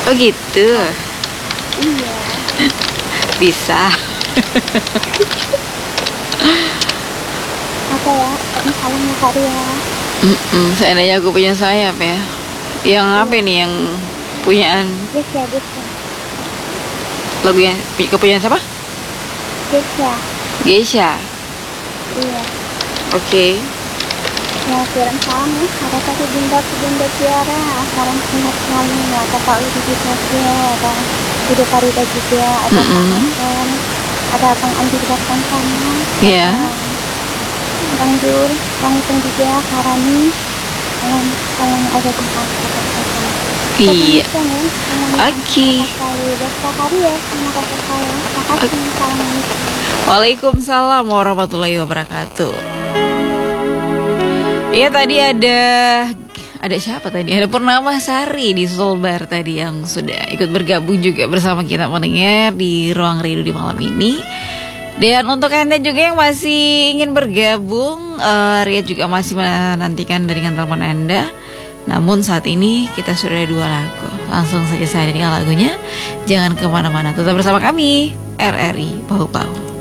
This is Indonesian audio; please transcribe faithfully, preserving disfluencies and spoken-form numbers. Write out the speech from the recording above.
Oh gitu. Iya. Bisa. Apa ya? Ini salam ya Kak Ria. Mm-mm, seandainya aku punya sayap ya. Yang apa nih yang punyaan Yes ya, yes ya. lagunya kepunyaan siapa? Yes ya. Geisha. Iya. Oke. Ya, kirim salam ya. Ada satu bunda bunda Tiara. Salam sehat selalu. Ada Pak Udi juga. Ada Bunda Farida juga. Ada Pak Mm-mm. Hasan. Ada Bang Andi juga sama. Iya. Bang Jul, Bang Ipeng juga, Karani. Salam, salam ada tempat kata-kata. Iya. Oke. Oke. Besok hari ya sama kakak saya. Makasih. Assalamualaikum. Waalaikumsalam warahmatullahi wabarakatuh. Iya tadi ada ada siapa tadi? Ada Purnama Sari di Solbar tadi yang sudah ikut bergabung juga bersama kita mendengar di Ruang Rindu di malam ini. Dan untuk Anda juga yang masih ingin bergabung, uh, Ria juga masih menantikan jaringan telepon Anda. Namun saat ini kita sudah ada dua lagu. Langsung saja saya dengarkan lagunya. Jangan kemana-mana, tetap bersama kami R R I Bahu Bahu.